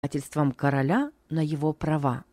посягательством короля на его права.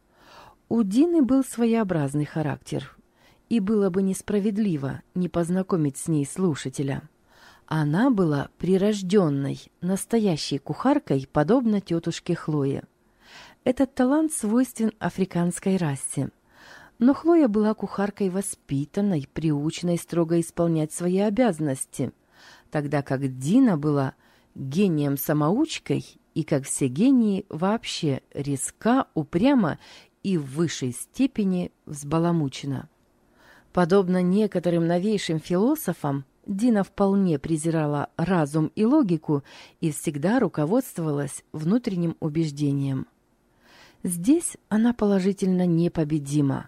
У Дины был своеобразный характер, и было бы несправедливо не познакомить с ней слушателя. Она была прирожденной, настоящей кухаркой, подобно тетушке Хлое. Этот талант свойствен африканской расе. Но Хлоя была кухаркой воспитанной, приученной строго исполнять свои обязанности, тогда как Дина была гением-самоучкой и, как все гении, вообще резка, упряма и в высшей степени взбаламучена. Подобно некоторым новейшим философам, Дина вполне презирала разум и логику и всегда руководствовалась внутренним убеждением. Здесь она положительно непобедима.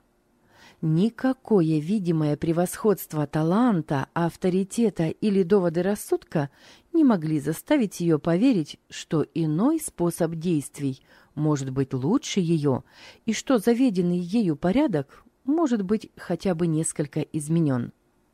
Никакое видимое превосходство таланта, авторитета или доводы рассудка не могли заставить ее поверить, что иной способ действий может быть лучше ее и что заведенный ею порядок может быть хотя бы несколько изменен.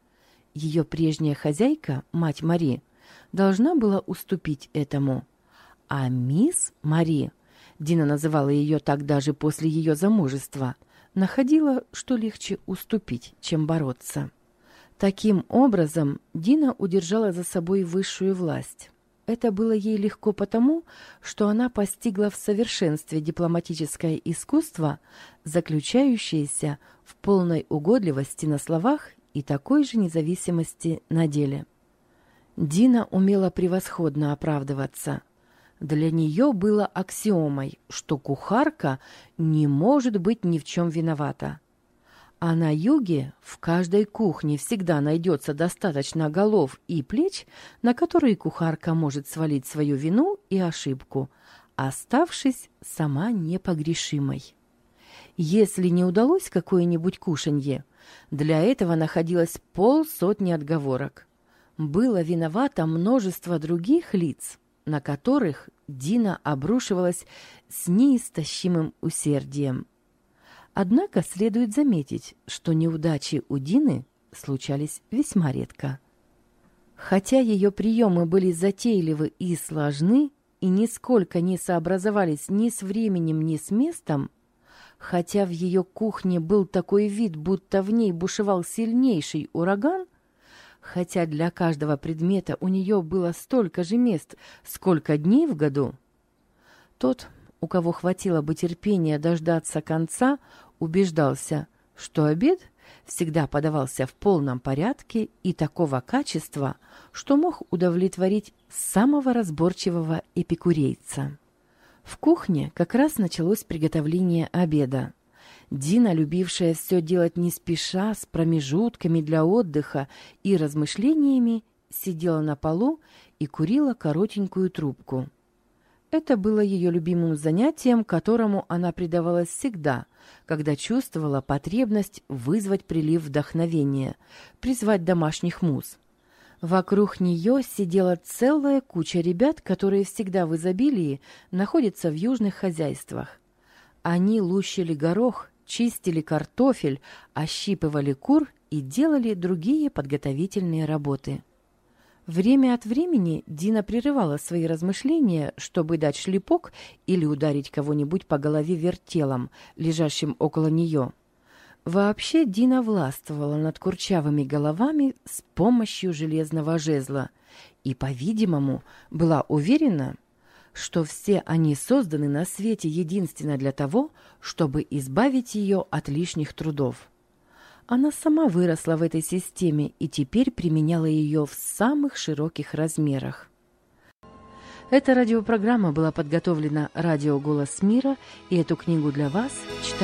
Ее прежняя хозяйка, мать Мари, должна была уступить этому, а мисс Мари, Дина называла ее так даже после ее замужества, находила, что легче уступить, чем бороться. Таким образом, Дина удержала за собой высшую власть. Это было ей легко потому, что она постигла в совершенстве дипломатическое искусство, заключающееся в полной угодливости на словах и такой же независимости на деле. Дина умела превосходно оправдываться. Для нее было аксиомой, что кухарка не может быть ни в чем виновата. А на юге в каждой кухне всегда найдется достаточно голов и плеч, на которые кухарка может свалить свою вину и ошибку, оставшись сама непогрешимой. Если не удалось какое-нибудь кушанье, для этого находилось 50 отговорок. Было виновато множество других лиц, на которых Дина обрушивалась с неистощимым усердием. Однако следует заметить, что неудачи у Дины случались весьма редко. Хотя ее приемы были затейливы и сложны, и нисколько не сообразовались ни с временем, ни с местом, хотя в ее кухне был такой вид, будто в ней бушевал сильнейший ураган, хотя для каждого предмета у нее было столько же мест, сколько дней в году, тот, у кого хватило бы терпения дождаться конца, убеждался, что обед всегда подавался в полном порядке и такого качества, что мог удовлетворить самого разборчивого эпикурейца. В кухне как раз началось приготовление обеда. Дина, любившая все делать не спеша, с промежутками для отдыха и размышлениями, сидела на полу и курила коротенькую трубку. Это было ее любимым занятием, которому она предавалась всегда, когда чувствовала потребность вызвать прилив вдохновения, призвать домашних муз. Вокруг нее сидела целая куча ребят, которые всегда в изобилии находятся в южных хозяйствах. Они лущили горох, чистили картофель, ощипывали кур и делали другие подготовительные работы. Время от времени Дина прерывала свои размышления, чтобы дать шлепок или ударить кого-нибудь по голове вертелом, лежащим около нее. Вообще Дина властвовала над курчавыми головами с помощью железного жезла и, по-видимому, была уверена, что все они созданы на свете единственно для того, чтобы избавить ее от лишних трудов. Она сама выросла в этой системе и теперь применяла ее в самых широких размерах. Эта радиопрограмма была подготовлена радио «Голос мира», и эту книгу для вас читает